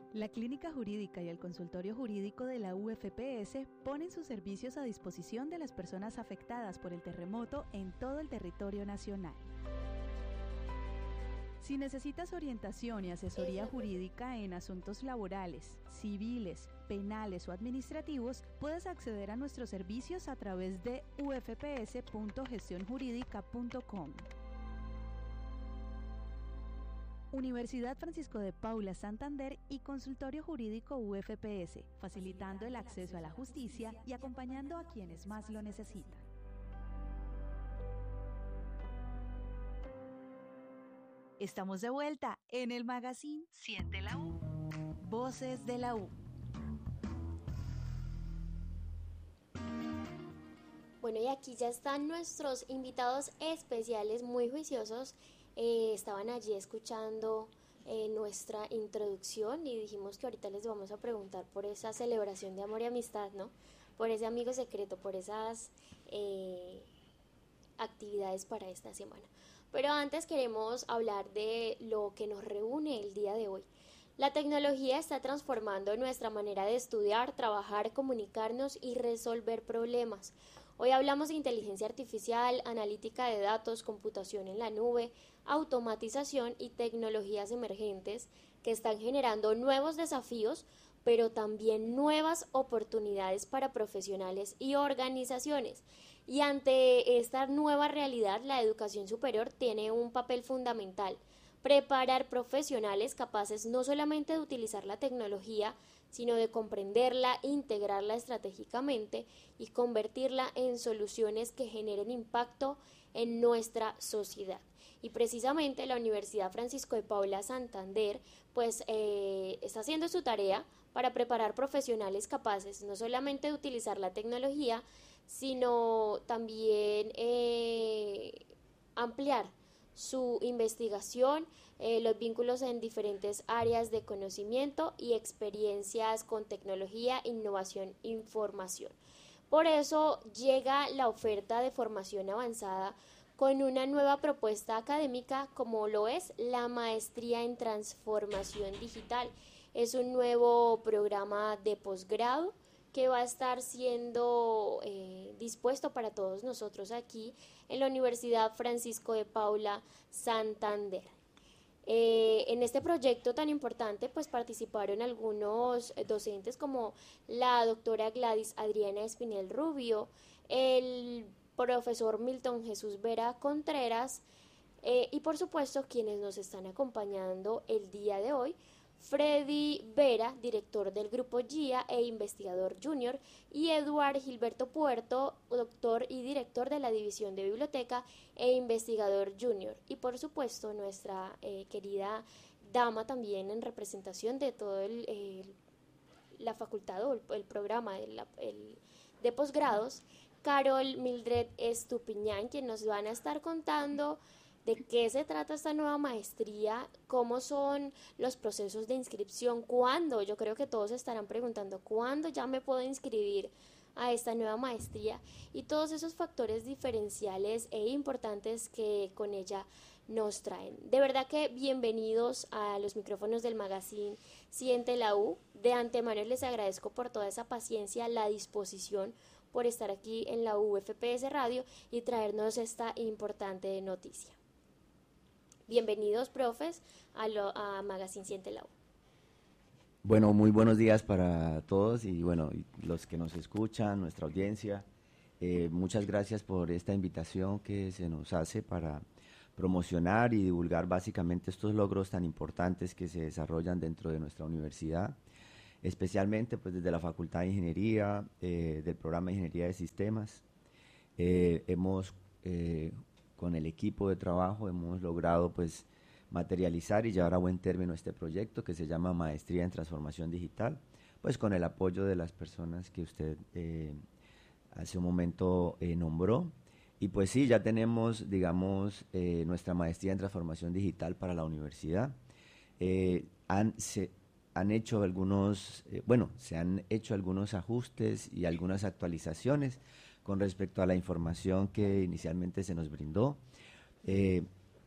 La Clínica Jurídica y el Consultorio Jurídico de la UFPS ponen sus servicios a disposición de las personas afectadas por el terremoto en todo el territorio nacional. Si necesitas orientación y asesoría jurídica en asuntos laborales, civiles, penales o administrativos, puedes acceder a nuestros servicios a través de ufps.gestionjurídica.com. Universidad Francisco de Paula Santander y Consultorio Jurídico UFPS, facilitando el acceso a la justicia y acompañando a quienes más lo necesitan. Estamos de vuelta en el magazine Siente la U. Voces de la U. Bueno, y aquí ya están nuestros invitados especiales muy juiciosos. Estaban allí escuchando nuestra introducción y dijimos que ahorita les vamos a preguntar por esa celebración de amor y amistad, ¿no? Por ese amigo secreto, por esas actividades para esta semana. Pero antes queremos hablar de lo que nos reúne el día de hoy. La tecnología está transformando nuestra manera de estudiar, trabajar, comunicarnos y resolver problemas. Hoy hablamos de inteligencia artificial, analítica de datos, computación en la nube, automatización y tecnologías emergentes que están generando nuevos desafíos, pero también nuevas oportunidades para profesionales y organizaciones. Y ante esta nueva realidad, la educación superior tiene un papel fundamental: preparar profesionales capaces no solamente de utilizar la tecnología, sino de comprenderla, integrarla estratégicamente y convertirla en soluciones que generen impacto en nuestra sociedad. Y precisamente la Universidad Francisco de Paula Santander está haciendo su tarea para preparar profesionales capaces no solamente de utilizar la tecnología, sino también ampliar su investigación, los vínculos en diferentes áreas de conocimiento y experiencias con tecnología, innovación, información. Por eso llega la oferta de formación avanzada con una nueva propuesta académica como lo es la Maestría en Transformación Digital. Es un nuevo programa de posgrado que va a estar siendo dispuesto para todos nosotros aquí en la Universidad Francisco de Paula Santander. En este proyecto tan importante pues participaron algunos docentes como la doctora Gladys Adriana Espinel Rubio, el profesor Milton Jesús Vera Contreras y por supuesto quienes nos están acompañando el día de hoy: Freddy Vera, director del Grupo GIA e investigador junior, y Eduard Gilberto Puerto, doctor y director de la División de Biblioteca e investigador junior. Y por supuesto nuestra querida dama también en representación de todo la facultad o el programa de posgrados, Carol Mildred Estupiñán, quien nos van a estar contando de qué se trata esta nueva maestría, cómo son los procesos de inscripción, cuándo. Yo creo que todos estarán preguntando cuándo ya me puedo inscribir a esta nueva maestría y todos esos factores diferenciales e importantes que con ella nos traen. De verdad que bienvenidos a los micrófonos del magazine Siente la U. De antemano les agradezco por toda esa paciencia, la disposición por estar aquí en la UFPS Radio y traernos esta importante noticia. Bienvenidos, profes, a Magazine Siente la U. Bueno, muy buenos días para todos y bueno, los que nos escuchan, nuestra audiencia. Muchas gracias por esta invitación que se nos hace para promocionar y divulgar básicamente estos logros tan importantes que se desarrollan dentro de nuestra universidad, especialmente pues desde la Facultad de Ingeniería, del programa de Ingeniería de Sistemas. Con el equipo de trabajo hemos logrado pues materializar y llevar a buen término este proyecto que se llama Maestría en Transformación Digital, pues con el apoyo de las personas que usted hace un momento nombró. Y pues sí, ya tenemos, digamos, nuestra Maestría en Transformación Digital para la universidad. Se han hecho algunos ajustes y algunas actualizaciones con respecto a la información que inicialmente se nos brindó.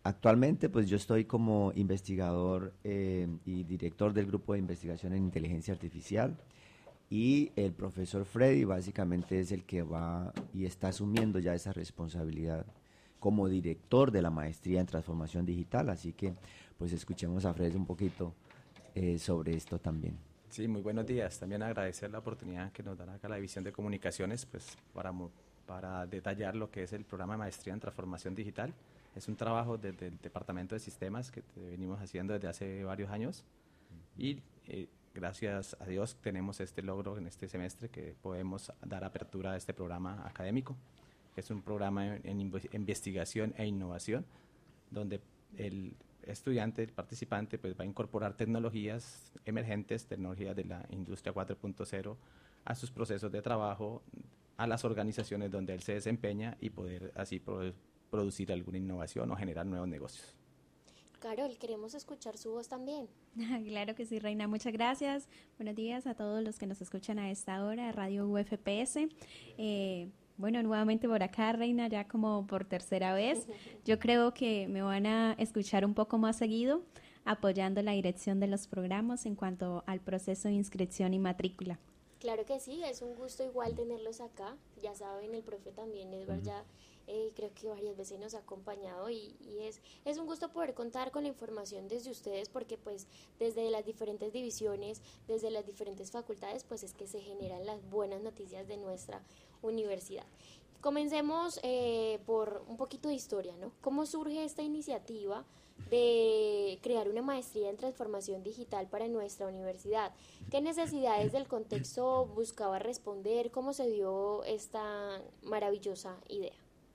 Actualmente pues yo estoy como investigador y director del grupo de investigación en inteligencia artificial, y el profesor Freddy básicamente es el que va y está asumiendo ya esa responsabilidad como director de la maestría en transformación digital, así que pues escuchemos a Freddy un poquito sobre esto también. Sí, muy buenos días. También agradecer la oportunidad que nos da acá la División de Comunicaciones pues, para detallar lo que es el programa de maestría en transformación digital. Es un trabajo desde el Departamento de Sistemas que venimos haciendo desde hace varios años y gracias a Dios tenemos este logro en este semestre que podemos dar apertura a este programa académico, que es un programa en investigación e innovación, donde el estudiante, el participante, pues va a incorporar tecnologías emergentes, tecnologías de la industria 4.0 a sus procesos de trabajo, a las organizaciones donde él se desempeña y poder así producir alguna innovación o generar nuevos negocios. Carol, queremos escuchar su voz también. Claro que sí, Reina, muchas gracias. Buenos días a todos los que nos escuchan a esta hora, Radio UFPS. Bueno, nuevamente por acá, Reina, ya como por tercera vez. Yo creo que me van a escuchar un poco más seguido, apoyando la dirección de los programas en cuanto al proceso de inscripción y matrícula. Claro que sí, es un gusto igual tenerlos acá. Ya saben, el profe también, Edward, ya creo que varias veces nos ha acompañado y es un gusto poder contar con la información desde ustedes, porque pues desde las diferentes divisiones, desde las diferentes facultades, pues es que se generan las buenas noticias de nuestra universidad. Comencemos por un poquito de historia, ¿no? ¿Cómo surge esta iniciativa de crear una maestría en transformación digital para nuestra universidad? ¿Qué necesidades del contexto buscaba responder? ¿Cómo se dio esta maravillosa idea?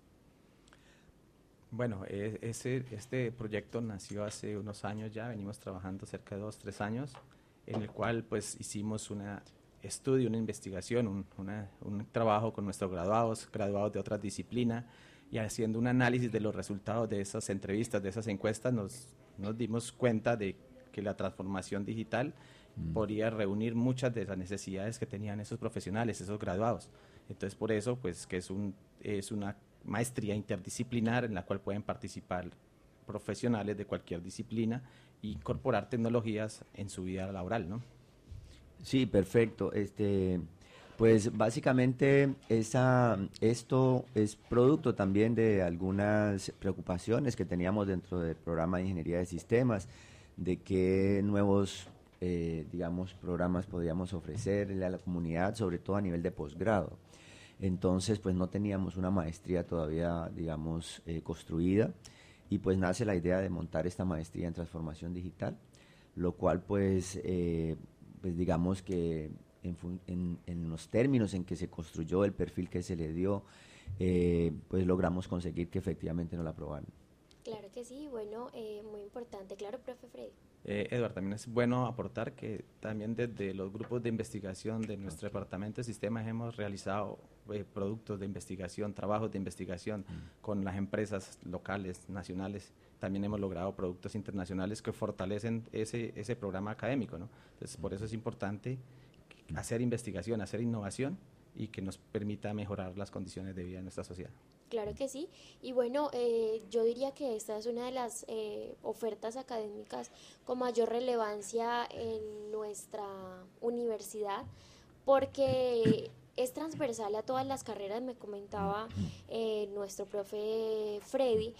Bueno, este proyecto nació hace unos años ya, venimos trabajando cerca de 2-3 años, en el cual pues hicimos una estudio, una investigación, un trabajo con nuestros graduados de otras disciplinas, y haciendo un análisis de los resultados de esas entrevistas, de esas encuestas, nos dimos cuenta de que la transformación digital podría reunir muchas de las necesidades que tenían esos profesionales, esos graduados. Entonces, por eso, pues, que es una maestría interdisciplinar en la cual pueden participar profesionales de cualquier disciplina e incorporar tecnologías en su vida laboral, ¿no? Sí, perfecto. Pues básicamente esto es producto también de algunas preocupaciones que teníamos dentro del programa de Ingeniería de Sistemas, de qué nuevos, digamos, programas podríamos ofrecerle a la comunidad, sobre todo a nivel de posgrado. Entonces, pues no teníamos una maestría todavía, digamos, construida, y pues nace la idea de montar esta maestría en transformación digital, lo cual pues digamos que en los términos en que se construyó el perfil que se le dio, pues logramos conseguir que efectivamente nos la aprobaran. Claro que sí, bueno, muy importante. Claro, profe Freddy. Eduardo, también es bueno aportar que también desde los grupos de investigación de nuestro departamento de sistemas hemos realizado productos de investigación, trabajos de investigación con las empresas locales, nacionales. También hemos logrado productos internacionales que fortalecen ese programa académico, ¿no? Entonces, por eso es importante hacer investigación, hacer innovación y que nos permita mejorar las condiciones de vida de nuestra sociedad. Claro que sí, y bueno, yo diría que esta es una de las ofertas académicas con mayor relevancia en nuestra universidad, porque es transversal a todas las carreras. Me comentaba nuestro profe Freddy,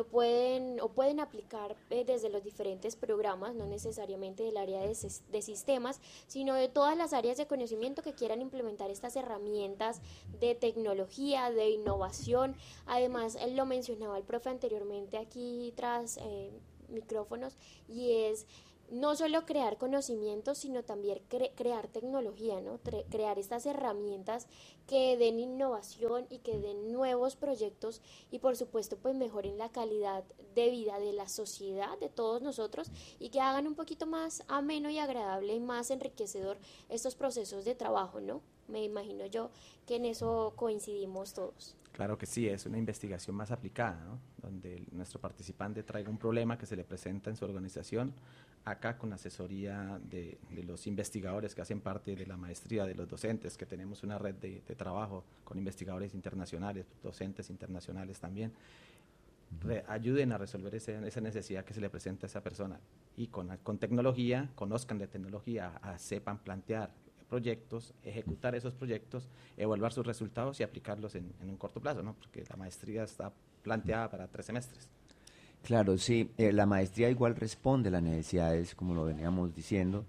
pueden aplicar desde los diferentes programas, no necesariamente del área de sistemas, sino de todas las áreas de conocimiento que quieran implementar estas herramientas de tecnología, de innovación. Además, él lo mencionaba el profe anteriormente aquí tras micrófonos, y es no solo crear conocimientos, sino también crear tecnología, ¿no? Crear estas herramientas que den innovación y que den nuevos proyectos y por supuesto pues mejoren la calidad de vida de la sociedad, de todos nosotros, y que hagan un poquito más ameno y agradable y más enriquecedor estos procesos de trabajo, ¿no? Me imagino yo que en eso coincidimos todos. Claro que sí, es una investigación más aplicada, ¿no? Donde nuestro participante traiga un problema que se le presenta en su organización, acá con asesoría de los investigadores que hacen parte de la maestría, de los docentes, que tenemos una red de trabajo con investigadores internacionales, docentes internacionales también. ayuden a resolver esa necesidad que se le presenta a esa persona. Y con tecnología, conozcan de tecnología, sepan plantear proyectos, ejecutar esos proyectos, evaluar sus resultados y aplicarlos en un corto plazo, ¿no? Porque la maestría está planteada para 3 semestres. Claro, sí, la maestría igual responde a las necesidades, como lo veníamos diciendo,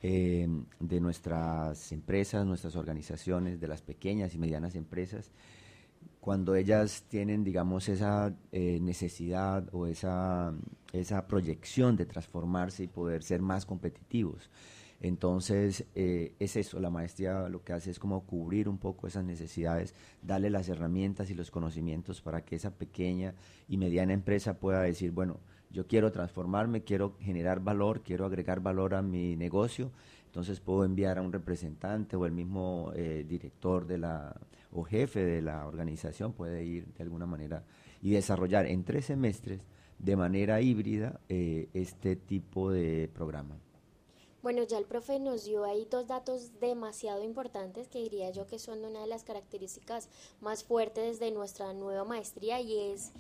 de nuestras empresas, nuestras organizaciones, de las pequeñas y medianas empresas, cuando ellas tienen, digamos, esa necesidad o esa proyección de transformarse y poder ser más competitivos. Entonces, es eso, la maestría lo que hace es como cubrir un poco esas necesidades, darle las herramientas y los conocimientos para que esa pequeña y mediana empresa pueda decir, bueno, yo quiero transformarme, quiero generar valor, quiero agregar valor a mi negocio, entonces puedo enviar a un representante o el mismo director o jefe de la organización puede ir de alguna manera y desarrollar en 3 semestres de manera híbrida este tipo de programa. Bueno, ya el profe nos dio ahí 2 datos demasiado importantes que diría yo que son una de las características más fuertes de nuestra nueva maestría y es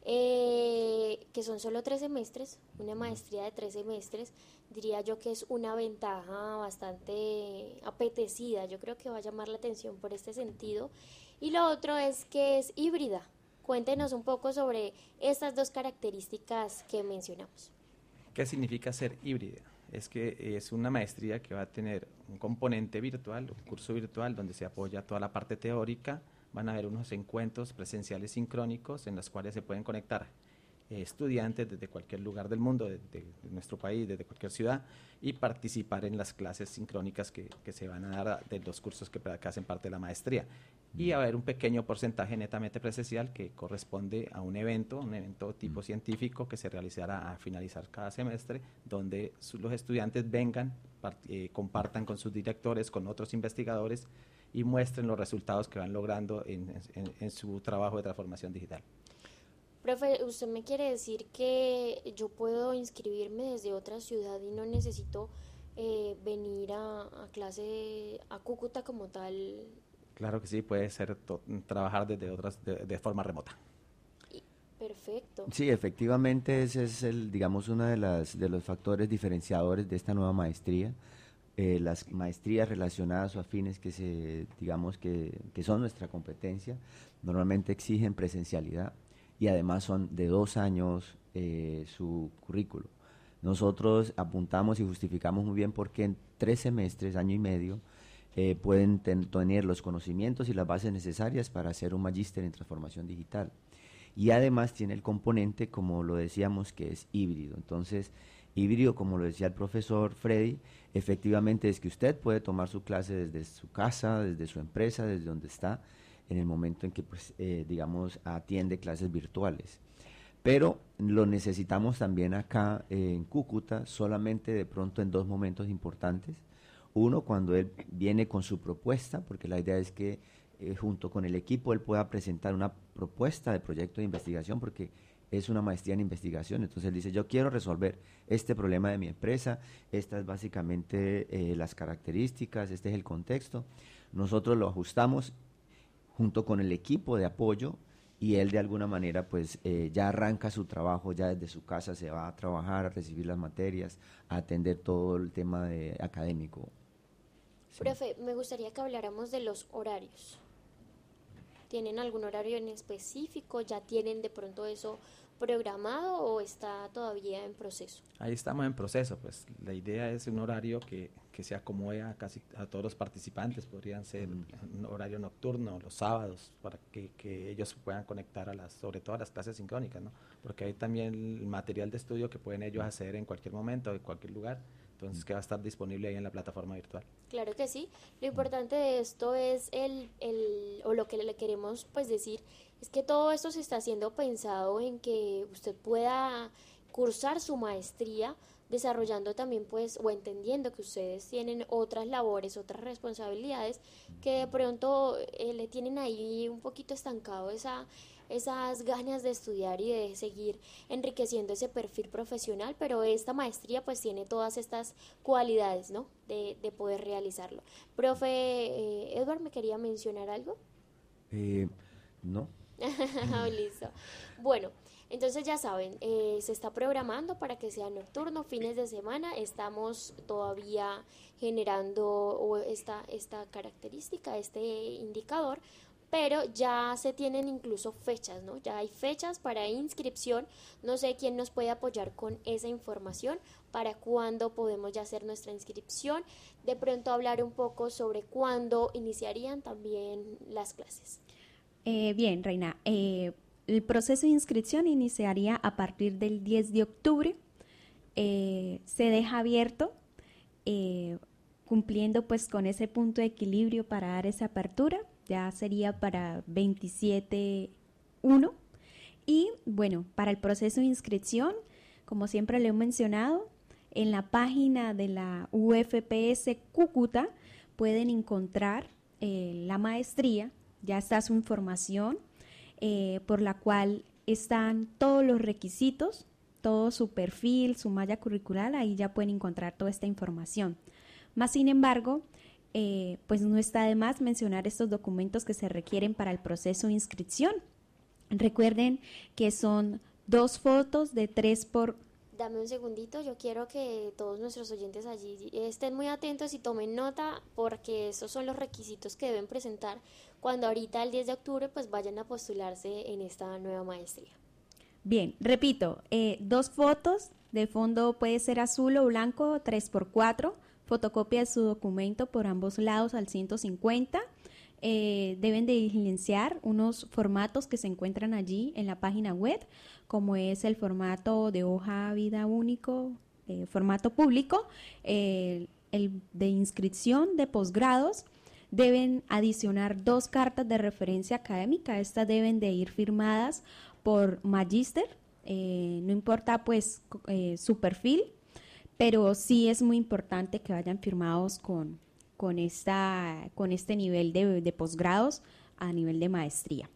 que son solo 3 semestres, una maestría de 3 semestres, diría yo que es una ventaja bastante apetecida, yo creo que va a llamar la atención por este sentido. Y lo otro es que es híbrida. Cuéntenos un poco sobre estas 2 características que mencionamos. ¿Qué significa ser híbrida? Es que es una maestría que va a tener un componente virtual, un curso virtual donde se apoya toda la parte teórica, van a haber unos encuentros presenciales sincrónicos en los cuales se pueden conectar estudiantes desde cualquier lugar del mundo, de nuestro país, desde cualquier ciudad, y participar en las clases sincrónicas que se van a dar de los cursos que hacen parte de la maestría. Y va a haber un pequeño porcentaje netamente presencial que corresponde a un evento tipo científico que se realizará a finalizar cada semestre, donde los estudiantes vengan, compartan con sus directores, con otros investigadores y muestren los resultados que van logrando en su trabajo de transformación digital. Profe, ¿usted me quiere decir que yo puedo inscribirme desde otra ciudad y no necesito venir a clase a Cúcuta como tal? Claro que sí, puede ser trabajar desde de forma remota. Perfecto. Sí, efectivamente ese es digamos, uno de los factores diferenciadores de esta nueva maestría. Las maestrías relacionadas o afines digamos que son nuestra competencia, normalmente exigen presencialidad y además son de 2 años su currículo. Nosotros apuntamos y justificamos muy bien porque en 3 semestres, año y medio, pueden tener los conocimientos y las bases necesarias para hacer un magíster en transformación digital. Y además tiene el componente, como lo decíamos, que es híbrido. Entonces, híbrido, como lo decía el profesor Freddy, efectivamente es que usted puede tomar su clase desde su casa, desde su empresa, desde donde está, en el momento en que, pues, digamos, atiende clases virtuales. Pero lo necesitamos también acá en Cúcuta, solamente de pronto en 2 momentos importantes. Uno, cuando él viene con su propuesta, porque la idea es que junto con el equipo él pueda presentar una propuesta de proyecto de investigación, porque es una maestría en investigación. Entonces él dice, yo quiero resolver este problema de mi empresa, estas básicamente las características, este es el contexto. Nosotros lo ajustamos junto con el equipo de apoyo y él de alguna manera pues ya arranca su trabajo, ya desde su casa se va a trabajar, a recibir las materias, a atender todo el tema académico. Sí. Profe, me gustaría que habláramos de los horarios. ¿Tienen algún horario en específico? ¿Ya tienen de pronto eso programado o está todavía en proceso? Ahí estamos en proceso, pues la idea es un horario que se acomode a casi a todos los participantes, podrían ser un horario nocturno, los sábados, para que ellos puedan conectar sobre todo a las clases sincrónicas, ¿no? Porque hay también el material de estudio que pueden ellos hacer en cualquier momento, en cualquier lugar, entonces que va a estar disponible ahí en la plataforma virtual. Claro que sí, lo importante de esto es o lo que le queremos pues decir, es que todo esto se está haciendo pensado en que usted pueda cursar su maestría desarrollando también pues o entendiendo que ustedes tienen otras labores, otras responsabilidades que de pronto le tienen ahí un poquito estancado esas ganas de estudiar y de seguir enriqueciendo ese perfil profesional, pero esta maestría pues tiene todas estas cualidades, ¿no? De poder realizarlo. Profe, Edward, ¿me quería mencionar algo? No. Listo. Bueno, Entonces ya saben, se está programando para que sea nocturno, fines de semana. Estamos todavía generando esta característica, este indicador, pero ya se tienen incluso fechas, ¿no? Ya hay fechas para inscripción. No sé quién nos puede apoyar con esa información, para cuándo podemos ya hacer nuestra inscripción. De pronto hablar un poco sobre cuándo iniciarían también las clases. Bien, Reina, el proceso de inscripción iniciaría a partir del 10 de octubre. Se deja abierto, cumpliendo pues con ese punto de equilibrio para dar esa apertura. Ya sería para 27/1. Y bueno, para el proceso de inscripción, como siempre le he mencionado, en la página de la UFPS Cúcuta pueden encontrar la maestría. Ya está su información, por la cual están todos los requisitos, todo su perfil, su malla curricular. Ahí ya pueden encontrar toda esta información. Más sin embargo, pues no está de más mencionar estos documentos que se requieren para el proceso de inscripción. Recuerden que son 2 fotos de 3 por... Dame un segundito, yo quiero que todos nuestros oyentes allí estén muy atentos y tomen nota, porque estos son los requisitos que deben presentar cuando ahorita el 10 de octubre pues vayan a postularse en esta nueva maestría. Bien, repito, 2 fotos, de fondo puede ser azul o blanco, 3x4, fotocopia de su documento por ambos lados al 150. Deben de diligenciar unos formatos que se encuentran allí en la página web, como es el formato de hoja vida único, formato público, el de inscripción de posgrados. Deben adicionar 2 cartas de referencia académica. Estas deben de ir firmadas por magíster, no importa pues su perfil, pero sí es muy importante que vayan firmados con este nivel de posgrados a nivel de maestría.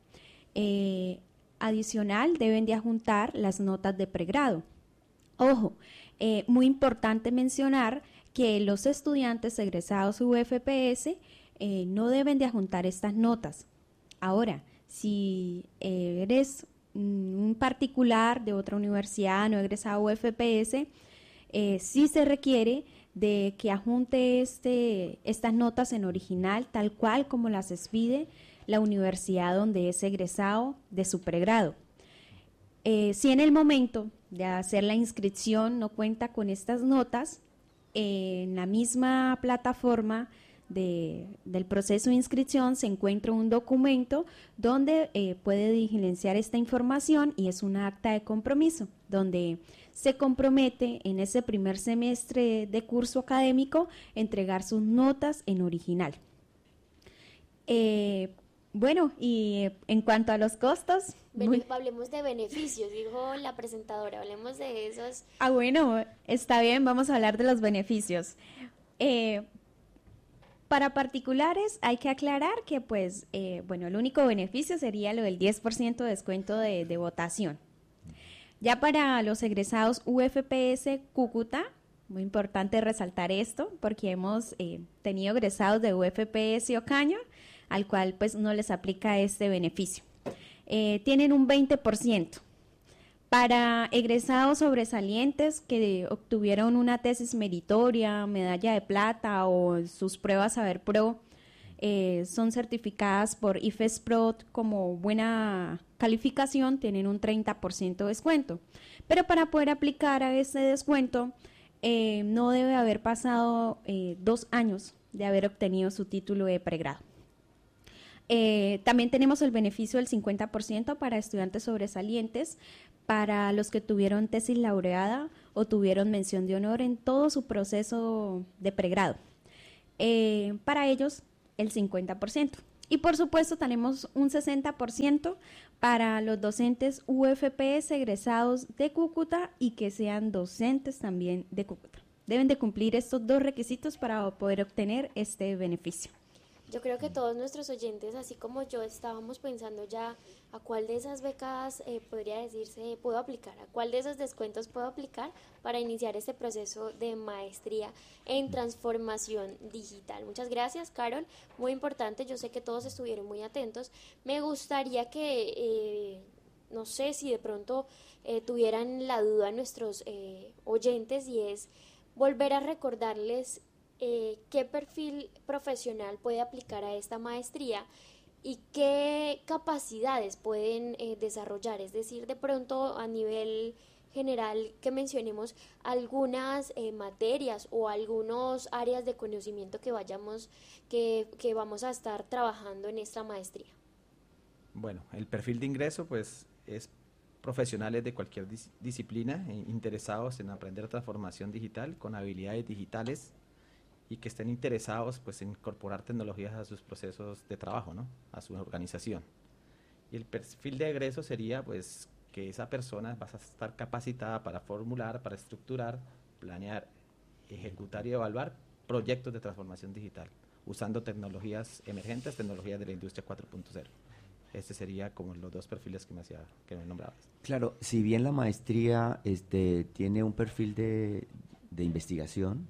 Adicional, deben de adjuntar las notas de pregrado. Ojo, muy importante mencionar que los estudiantes egresados UFPS no deben de adjuntar estas notas. Ahora, si eres un particular de otra universidad no egresado UFPS, sí se requiere de que adjunte estas notas en original, tal cual como las expide la universidad donde es egresado de su pregrado. Si en el momento de hacer la inscripción no cuenta con estas notas, en la misma plataforma del proceso de inscripción se encuentra un documento donde puede diligenciar esta información, y es una acta de compromiso donde se compromete en ese primer semestre de curso académico entregar sus notas en original. Bueno, y en cuanto a los costos... Hablemos de beneficios, dijo la presentadora, hablemos de esos. Bueno, está bien, vamos a hablar de los beneficios. Para particulares hay que aclarar que pues, el único beneficio sería lo del 10% de descuento de votación. Ya para los egresados UFPS Cúcuta, muy importante resaltar esto, porque hemos tenido egresados de UFPS Ocaña, al cual pues no les aplica este beneficio. Tienen un 20%. Para egresados sobresalientes que obtuvieron una tesis meritoria, medalla de plata o sus pruebas Saber Pro, son certificadas por IFES Pro como buena calificación, tienen un 30% de descuento. Pero para poder aplicar a ese descuento, no debe haber pasado 2 años de haber obtenido su título de pregrado. También tenemos el beneficio del 50% para estudiantes sobresalientes, para los que tuvieron tesis laureada o tuvieron mención de honor en todo su proceso de pregrado. Para ellos, el 50%. Y por supuesto tenemos un 60% para los docentes UFPS egresados de Cúcuta y que sean docentes también de Cúcuta. Deben de cumplir estos 2 requisitos para poder obtener este beneficio. Yo creo que todos nuestros oyentes, así como yo, estábamos pensando ya a cuál de esas becas podría decirse puedo aplicar, a cuál de esos descuentos puedo aplicar para iniciar este proceso de maestría en transformación digital. Muchas gracias, Carol. Muy importante, yo sé que todos estuvieron muy atentos. Me gustaría que no sé si de pronto tuvieran la duda nuestros oyentes, y es volver a recordarles qué perfil profesional puede aplicar a esta maestría y qué capacidades pueden desarrollar. Es decir, de pronto a nivel general, que mencionemos algunas materias o algunas áreas de conocimiento que vamos a estar trabajando en esta maestría. Bueno, el perfil de ingreso pues es profesionales de cualquier disciplina interesados en aprender transformación digital con habilidades digitales y que estén interesados pues en incorporar tecnologías a sus procesos de trabajo, ¿no? A su organización. Y el perfil de egreso sería pues que esa persona va a estar capacitada para formular, para estructurar, planear, ejecutar y evaluar proyectos de transformación digital usando tecnologías emergentes, tecnologías de la industria 4.0. Este sería como los dos perfiles que me nombrabas. Claro, si bien la maestría tiene un perfil de investigación,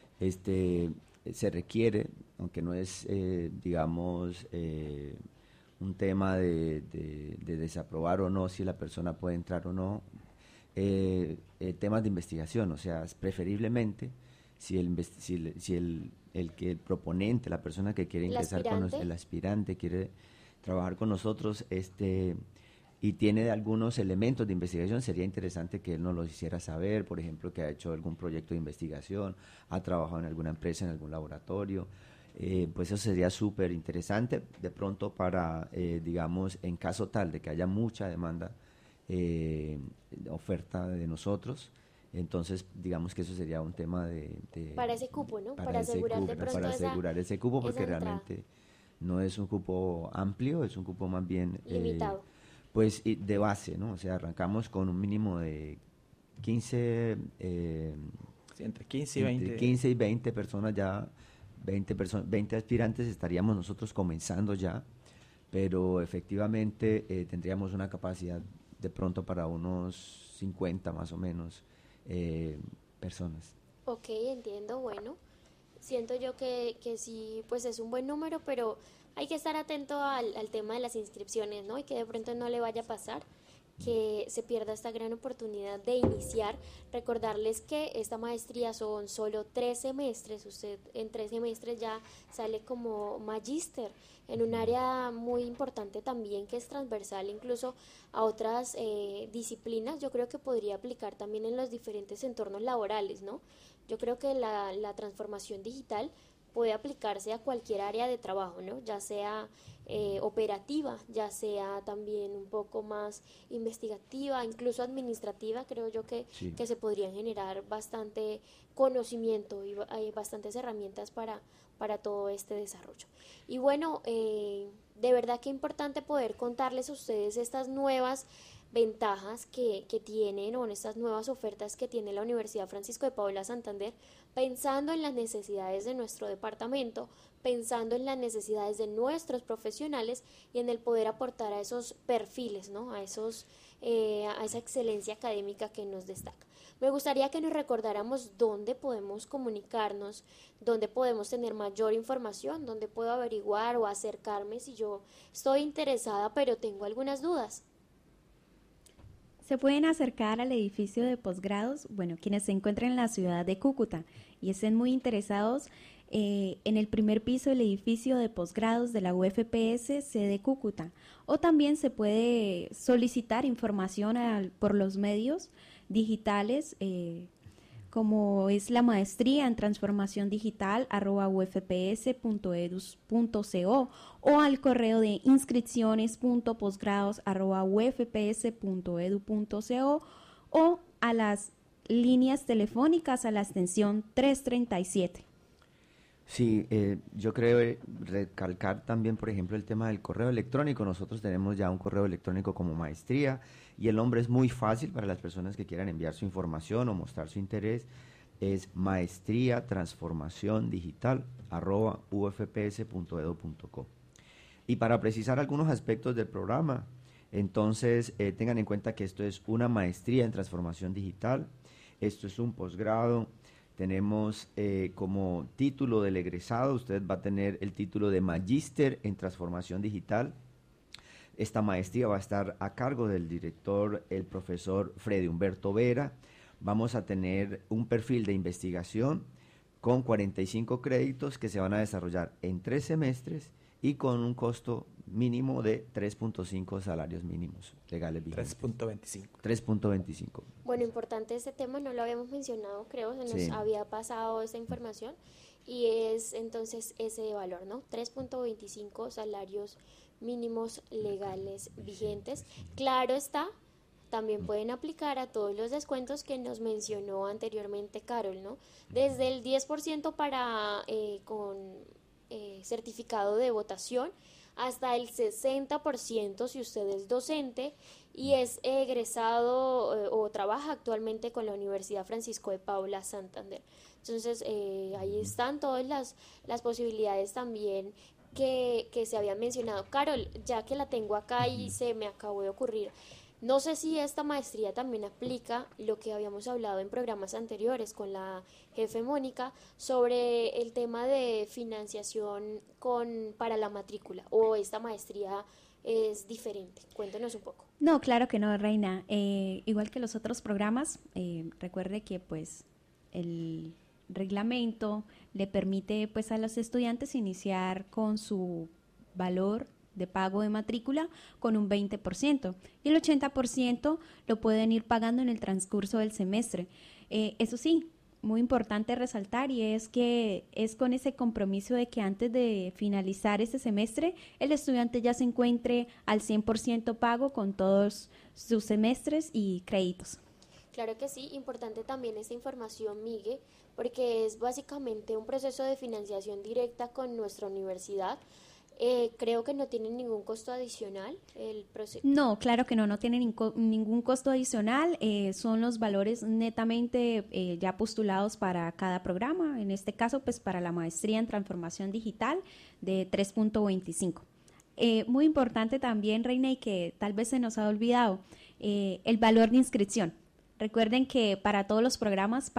se requiere, aunque no es, digamos, un tema de desaprobar o no si la persona puede entrar o no, temas de investigación, o sea, preferiblemente si el proponente, la persona que quiere ingresar con nosotros, el aspirante quiere trabajar con nosotros, y tiene algunos elementos de investigación, sería interesante que él nos lo hiciera saber, por ejemplo, que ha hecho algún proyecto de investigación, ha trabajado en alguna empresa, en algún laboratorio, pues eso sería súper interesante, de pronto para, digamos, en caso tal de que haya mucha demanda, oferta de nosotros, entonces digamos que eso sería un tema para ese cupo, ¿no? Para asegurar de pronto para asegurar ese cupo, porque realmente no es un cupo amplio, es un cupo más bien limitado. Pues de base, ¿no? O sea, arrancamos con un mínimo de 15, sí, entre 15 y 20. Entre 15 y 20 personas ya, 20 aspirantes estaríamos nosotros comenzando ya, pero efectivamente tendríamos una capacidad de pronto para unos 50 más o menos personas. Ok, entiendo, bueno. Siento yo que sí, pues es un buen número, pero hay que estar atento al tema de las inscripciones, ¿no? Y que de pronto no le vaya a pasar que se pierda esta gran oportunidad de iniciar. Recordarles que esta maestría son solo 3 semestres. Usted en 3 semestres ya sale como magíster en un área muy importante también, que es transversal incluso a otras disciplinas. Yo creo que podría aplicar también en los diferentes entornos laborales, ¿no? Yo creo que la transformación digital puede aplicarse a cualquier área de trabajo, ¿no? Ya sea operativa, ya sea también un poco más investigativa, incluso administrativa. Creo yo que se podrían generar bastante conocimiento y hay bastantes herramientas para todo este desarrollo. Y bueno, de verdad que importante poder contarles a ustedes estas nuevas ventajas que tienen, o en estas nuevas ofertas que tiene la Universidad Francisco de Paula Santander, pensando en las necesidades de nuestro departamento, pensando en las necesidades de nuestros profesionales y en el poder aportar a esos perfiles, ¿no? A esa excelencia académica que nos destaca. Me gustaría que nos recordáramos dónde podemos comunicarnos, dónde podemos tener mayor información, dónde puedo averiguar o acercarme si yo estoy interesada pero tengo algunas dudas. Se pueden acercar al edificio de posgrados, bueno, quienes se encuentran en la ciudad de Cúcuta y estén muy interesados, en el primer piso del edificio de posgrados de la UFPS, sede Cúcuta. O también se puede solicitar información por los medios digitales, como es la maestría en transformación digital @ufps.edu.co o al correo de inscripciones.posgrados@ufps.edu.co o a las líneas telefónicas a la extensión 337. Sí, yo creo recalcar también, por ejemplo, el tema del correo electrónico. Nosotros tenemos ya un correo electrónico como maestría y el nombre es muy fácil para las personas que quieran enviar su información o mostrar su interés. Es maestriatransformaciondigital@ufps.edu.co. Y para precisar algunos aspectos del programa, entonces tengan en cuenta que esto es una maestría en transformación digital, esto es un posgrado. Tenemos como título del egresado, usted va a tener el título de Magíster en Transformación Digital. Esta maestría va a estar a cargo del director, el profesor Freddy Humberto Vera. Vamos a tener un perfil de investigación con 45 créditos que se van a desarrollar en 3 semestres y con un costo mínimo de 3.5 salarios mínimos legales vigentes. 3.25. 3.25. Bueno, importante este tema, no lo habíamos mencionado, creo, se nos Sí. había pasado esta información, y es entonces ese valor, ¿no? 3.25 salarios mínimos legales vigentes. Claro está, también pueden aplicar a todos los descuentos que nos mencionó anteriormente Carol, ¿no? Desde el 10% para con certificado de votación, hasta el 60% si usted es docente y es egresado o trabaja actualmente con la Universidad Francisco de Paula Santander. Entonces, ahí están todas las posibilidades también que se habían mencionado. Carol, ya que la tengo acá y se me acabó de ocurrir, no sé si esta maestría también aplica lo que habíamos hablado en programas anteriores con la jefe Mónica sobre el tema de financiación para la matrícula, o esta maestría es diferente. Cuéntenos un poco. No, claro que no, Reina. Igual que los otros programas, recuerde que pues el reglamento le permite pues a los estudiantes iniciar con su valor de pago de matrícula con un 20% y el 80% lo pueden ir pagando en el transcurso del semestre. Eso sí, muy importante resaltar, y es que es con ese compromiso de que antes de finalizar este semestre el estudiante ya se encuentre al 100% pago con todos sus semestres y créditos. Claro que sí, importante también esta información, Miguel, porque es básicamente un proceso de financiación directa con nuestra universidad. Creo que no tiene ningún costo adicional el proceso. No, claro que no tiene ningún costo adicional, son los valores netamente ya postulados para cada programa, en este caso pues para la maestría en transformación digital de 3.25. Muy importante también, Reina, y que tal vez se nos ha olvidado, el valor de inscripción. Recuerden que para todos los programas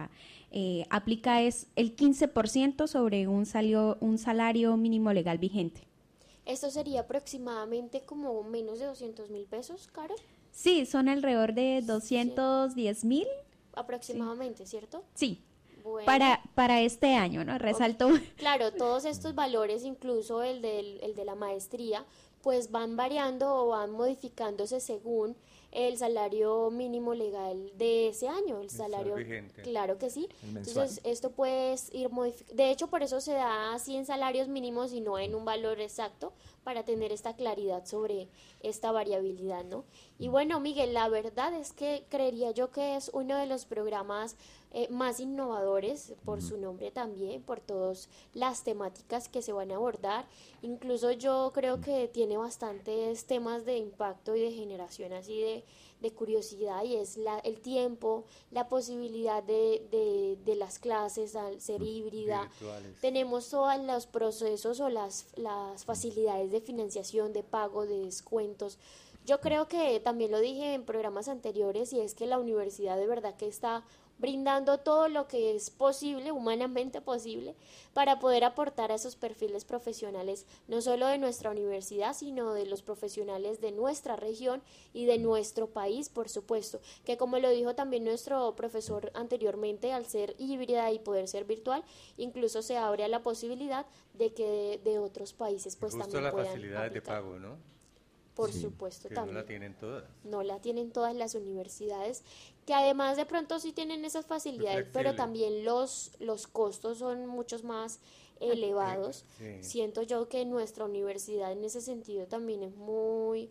aplica es el 15% sobre un salario mínimo legal vigente. ¿Esto sería aproximadamente como menos de 200,000 pesos, Caro? Sí, son alrededor de 210,000. Aproximadamente, sí. ¿Cierto? Sí, bueno. para este año, ¿no? Resalto. Claro, todos estos valores, incluso el de la maestría, pues van variando o van modificándose según el salario mínimo legal de ese año, el salario vigente. Claro que sí. Entonces, esto puede ir modificando. De hecho, por eso se da así en salarios mínimos y no en un valor exacto, para tener esta claridad sobre esta variabilidad, ¿no? Y bueno, Miguel, la verdad es que creería yo que es uno de los programas más innovadores por su nombre también, por todas las temáticas que se van a abordar. Incluso yo creo que tiene bastantes temas de impacto y de generación así de curiosidad, y es el tiempo, la posibilidad de las clases al ser híbrida. Virtuales. Tenemos todos los procesos o las facilidades de financiación, de pago, de descuentos. Yo creo que también lo dije en programas anteriores, y es que la universidad de verdad que está brindando todo lo que es posible, humanamente posible, para poder aportar a esos perfiles profesionales, no solo de nuestra universidad, sino de los profesionales de nuestra región y de nuestro país, por supuesto, que como lo dijo también nuestro profesor anteriormente, al ser híbrida y poder ser virtual, incluso se abre a la posibilidad de que de otros países pues justo también puedan la facilidad aplicar. de pago, ¿no? Por supuesto, que también. No la tienen todas. No la tienen todas las universidades, que además de pronto sí tienen esas facilidades, pero también los costos son muchos más elevados. Sí. Siento yo que nuestra universidad en ese sentido también es muy...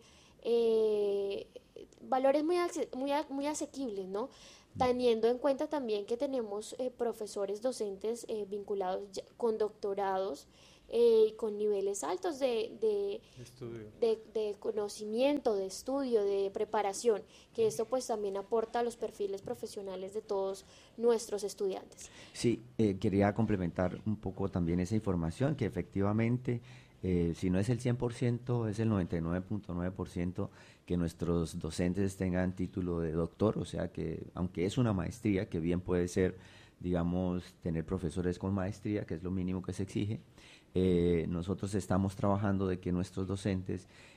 valores muy asequibles, ¿no? Teniendo en cuenta también que tenemos profesores docentes vinculados con doctorados, con niveles altos de conocimiento, de estudio, de preparación, que esto pues también aporta a los perfiles profesionales de todos nuestros estudiantes. Sí, quería complementar un poco también esa información, que efectivamente, si no es el 100%, es el 99.9% que nuestros docentes tengan título de doctor, o sea que, aunque es una maestría, que bien puede ser, digamos, tener profesores con maestría, que es lo mínimo que se exige, nosotros estamos trabajando de que nuestros docentes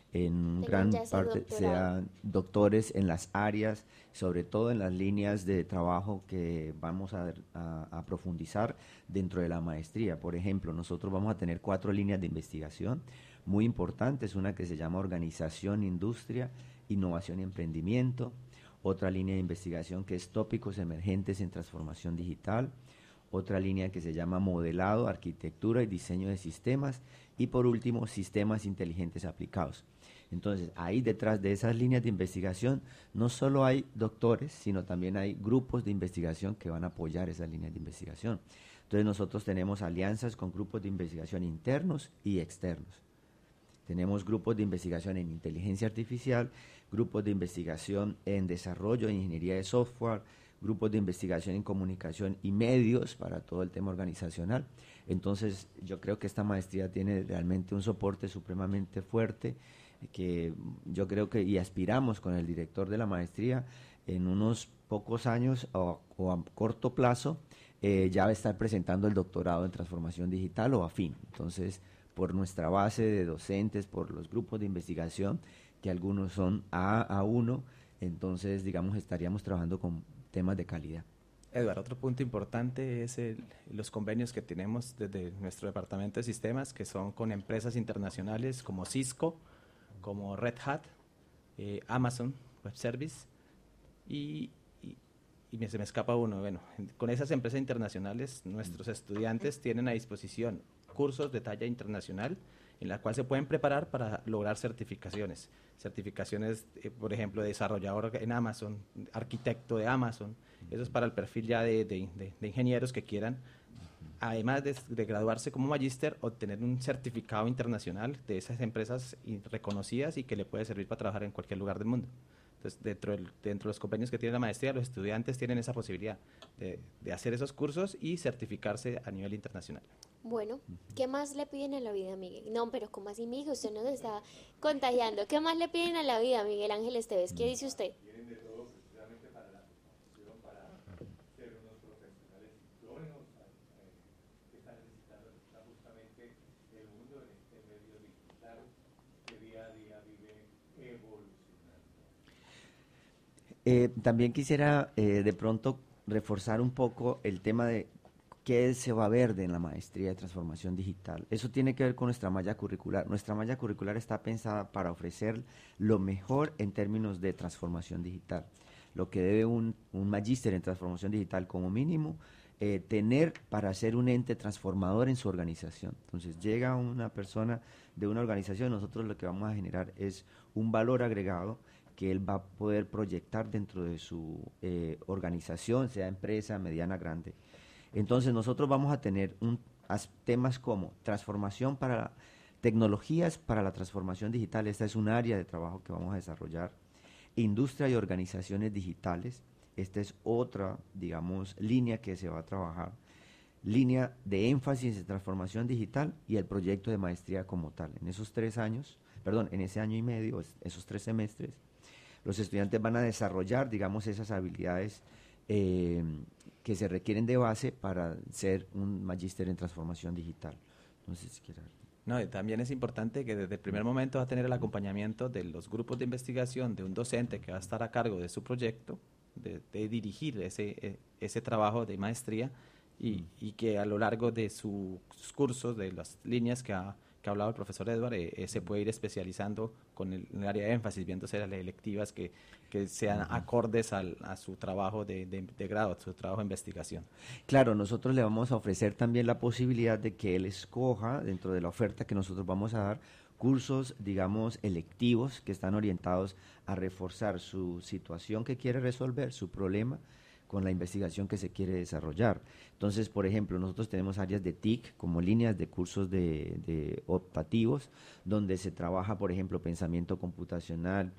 en Tengan gran ya ese parte doctorado. sean doctores en las áreas, sobre todo en las líneas de trabajo que vamos a profundizar dentro de la maestría. Por ejemplo, nosotros vamos a tener 4 líneas de investigación muy importantes, una que se llama Organización, Industria, Innovación y Emprendimiento, otra línea de investigación que es Tópicos Emergentes en Transformación Digital, otra línea que se llama Modelado, Arquitectura y Diseño de Sistemas, y por último, Sistemas Inteligentes Aplicados. Entonces, ahí detrás de esas líneas de investigación no solo hay doctores, sino también hay grupos de investigación que van a apoyar esas líneas de investigación. Entonces, nosotros tenemos alianzas con grupos de investigación internos y externos. Tenemos grupos de investigación en inteligencia artificial, grupos de investigación en desarrollo e ingeniería de software, grupos de investigación en comunicación y medios para todo el tema organizacional. Entonces, yo creo que esta maestría tiene realmente un soporte supremamente fuerte, que yo creo que, y aspiramos con el director de la maestría, en unos pocos años o a corto plazo, ya va a estar presentando el doctorado en transformación digital o afín. Entonces, por nuestra base de docentes, por los grupos de investigación, que algunos son A1, entonces, digamos, estaríamos trabajando con temas de calidad. Eduardo, otro punto importante es los convenios que tenemos desde nuestro departamento de sistemas, que son con empresas internacionales como Cisco, como Red Hat, Amazon Web Service y se me escapa uno. Bueno, con esas empresas internacionales nuestros estudiantes tienen a disposición cursos de talla internacional en la cual se pueden preparar para lograr certificaciones. Certificaciones, por ejemplo, de desarrollador en Amazon, arquitecto de Amazon. Eso es para el perfil ya de ingenieros que quieran, además de graduarse como magíster, obtener un certificado internacional de esas empresas reconocidas y que le puede servir para trabajar en cualquier lugar del mundo. Entonces, dentro de los convenios que tiene la maestría, los estudiantes tienen esa posibilidad de hacer esos cursos y certificarse a nivel internacional. Bueno, ¿qué más le piden a la vida, Miguel? No, pero ¿cómo así, Miguel? Usted nos está contagiando. ¿Qué más le piden a la vida, Miguel Ángel Esteves? ¿Qué dice usted? Tienen de todo precisamente para la formación, para ser unos profesionales idóneos que está necesitando justamente el mundo en este medio digital que día a día vive evolucionando. También quisiera de pronto reforzar un poco el tema de qué se va a ver en la maestría de transformación digital. Eso tiene que ver con nuestra malla curricular. Nuestra malla curricular está pensada para ofrecer lo mejor en términos de transformación digital. Lo que debe un magíster en transformación digital como mínimo tener para ser un ente transformador en su organización. Entonces llega una persona de una organización, nosotros lo que vamos a generar es un valor agregado que él va a poder proyectar dentro de su organización, sea empresa, mediana, grande. Entonces nosotros vamos a tener temas como transformación para tecnologías para la transformación digital. Esta es un área de trabajo que vamos a desarrollar. Industria y organizaciones digitales. Esta es otra, digamos, línea que se va a trabajar. Línea de énfasis en transformación digital y el proyecto de maestría como tal. En esos 3 años, en ese año y medio, esos 3 semestres, los estudiantes van a desarrollar, digamos, esas habilidades que se requieren de base para ser un magíster en transformación digital. Entonces, si quieres. No, también es importante que desde el primer momento va a tener el acompañamiento de los grupos de investigación, de un docente que va a estar a cargo de su proyecto, de dirigir ese trabajo de maestría y que a lo largo de sus cursos, de las líneas que ha hablado el profesor Edward, se puede ir especializando con el área de énfasis, viéndose las electivas que sean acordes a su trabajo de grado, a su trabajo de investigación. Claro, nosotros le vamos a ofrecer también la posibilidad de que él escoja, dentro de la oferta que nosotros vamos a dar, cursos, digamos, electivos que están orientados a reforzar su situación que quiere resolver, su problema, con la investigación que se quiere desarrollar. Entonces, por ejemplo, nosotros tenemos áreas de TIC como líneas de cursos de optativos, donde se trabaja, por ejemplo, pensamiento computacional,